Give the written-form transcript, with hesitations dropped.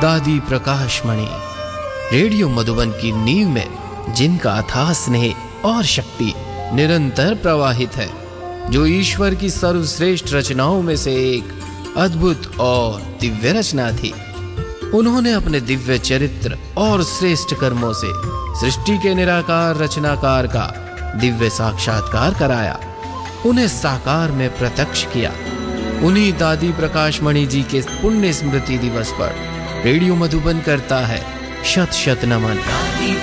दादी प्रकाशमणि, रेडियो मधुबन की नींव में जिनका अथाह स्नेह और शक्ति निरंतर प्रवाहित है, जो ईश्वर की सर्वश्रेष्ठ रचनाओं में से एक अद्भुत और दिव्य रचना थी। उन्होंने अपने दिव्य चरित्र और श्रेष्ठ कर्मों से सृष्टि के निराकार रचनाकार का दिव्य साक्षात्कार कराया, उन्हें साकार में प्रत्यक्ष किया। उन्हीं दादी प्रकाशमणि जी के पुण्य स्मृति दिवस पर रेडियो मधुबन करता है शत शत नमन।